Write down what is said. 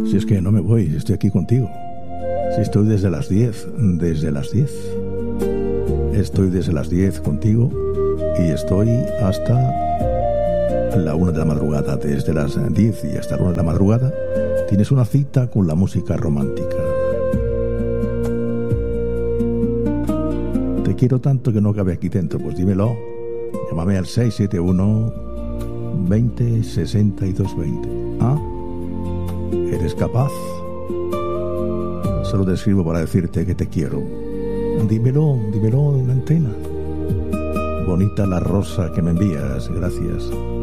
Si es que no me voy, estoy aquí contigo. Si estoy desde las 10, Estoy desde las 10 contigo y estoy hasta la 1 de la madrugada. Desde las 10 y hasta la 1 de la madrugada tienes una cita con la música romántica. Te quiero tanto que no cabe aquí dentro, pues dímelo. Llámame al 671 20 62 20. ¿Ah? ¿Eres capaz? Solo te escribo para decirte que te quiero. Dímelo en la antena. Bonita la rosa que me envías, gracias.